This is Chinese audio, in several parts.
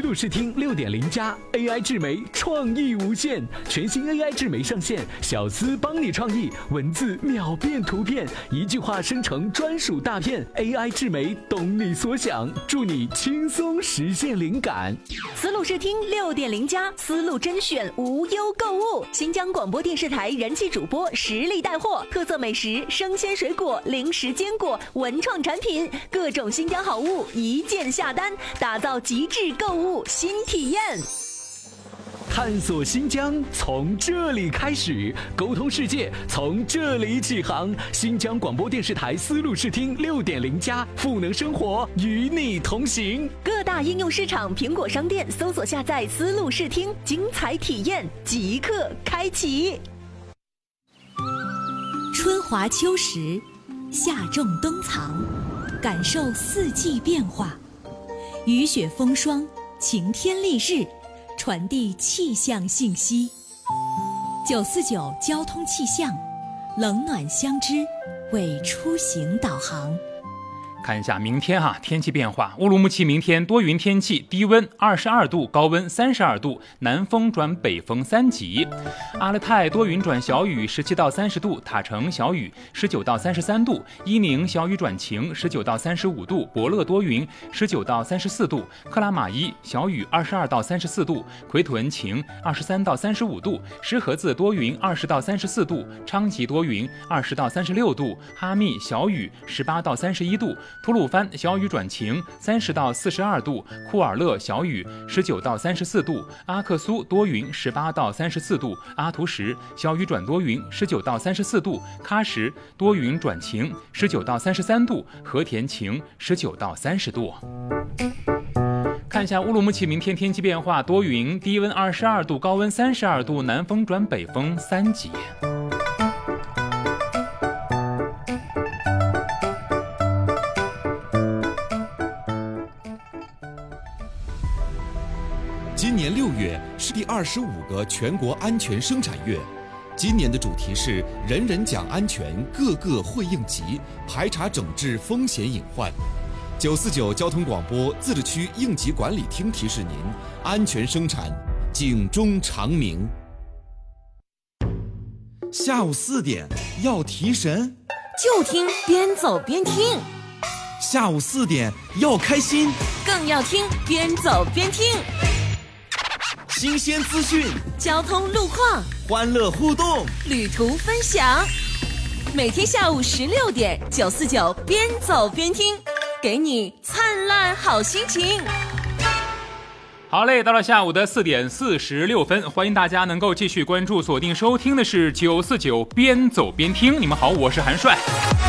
路视听6.0加 AI 智媒创意无限，全新 AI 智媒上线，小思帮你创意，文字秒变图片，一句话生成专属大片 ，AI 智媒懂你所想，助你轻松实现灵感。 思路视听6.0加，思路甄选无忧购物，新疆广播电视台人气主播实力带货，特色美食、生鲜水果、零食坚果、文创产品，各种新疆好物一键下单，打造极致购物新体验。 探索新疆从这里开始，沟通世界从这里起航。新疆广播电视台思路视听6.0加，赋能生活，与你同行。 各大应用市场、苹果商店搜索下载思路视听，精彩体验即刻开启。 春华秋实，夏种冬藏，感受四季变化。雨雪风霜，晴天丽日，传递气象信息。949交通气象，冷暖相知，为出行导航。 看一下明天天气变化。乌鲁木齐明天多云天气，低温22度，高温32度，南风转北风3级。阿勒泰多云转小雨，17到30度；塔城小雨，19到33度；伊宁小雨转晴，19到35度；博乐多云，19到34度；克拉玛依小雨，22到34度；奎屯晴，23到35度；石河子多云，20到34度；昌吉多云，20到36度；哈密小雨，18到31度；吐鲁番小雨转晴，30到42度；库尔勒小雨，19到34度；阿克苏多云，18到34度；阿图什小雨转多云，19到34度；喀什多云转晴，19到33度；和田晴，19到30度。看一下乌鲁木齐明天天气变化，多云，低温22度，高温32度，南风转北风3级。 今年6月是第25个全国安全生产月，今年的主题是人人讲安全，个个会应急，排查整治风险隐患。949交通广播自治区应急管理厅提示您：安全生产，警钟长鸣。下午4点要提神， 就听边走边听； 下午4点要开心， 更要听边走边听。 新鲜资讯， 交通路况， 欢乐互动， 旅途分享。每天下午16点，949边走边听，给你灿烂好心情。 好嘞，到了下午的4点46分，欢迎大家能够继续关注、锁定收听的是949边走边听。你们好，我是韩帅。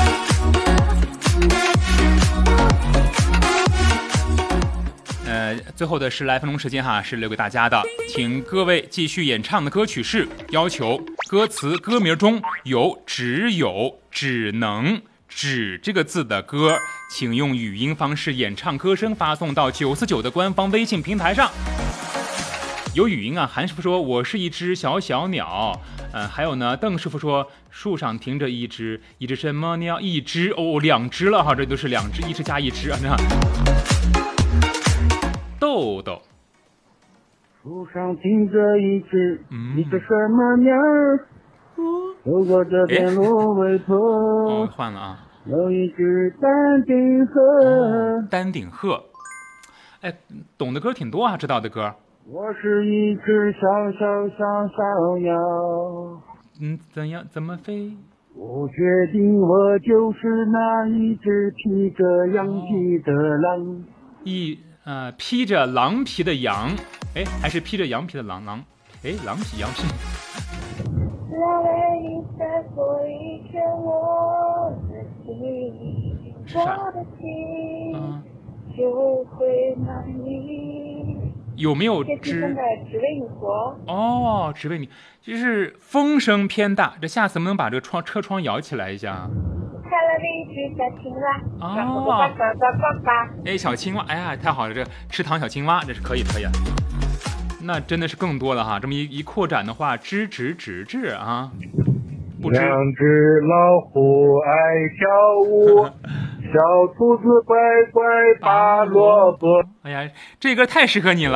最后的10来分钟时间是留给大家的，请各位继续演唱的歌曲是要求歌词歌名中有只有、只能、只这个字的歌，请用语音方式演唱歌声发送到949的官方微信平台上。有语音韩师傅说我是一只小小鸟，还有呢，邓师傅说树上停着一只什么鸟？一只2只了这都是2只，1只加1只啊，这样。豆豆， 树上停着一只什么鸟儿？走过这片芦苇坡。 换了有一只丹顶鹤。 丹顶鹤，懂的歌挺多知道的歌。 我是一只小鸟。 怎样？怎么飞？ 我决定，我就是那一只披着羊皮的狼。 披着狼皮的羊，还是披着羊皮的狼，狼皮。是啥？有没有只为你活？只为你，就是风声偏大，这下次能不能把这个车窗摇起来一下？ 开了一只小青蛙， 小青蛙，太好了，这吃糖小青蛙，这是可以的。那真的是更多了这么一扩展的话，知止不知。 两只老虎爱跳舞，小兔子乖乖拔萝卜。 这歌太适合你了。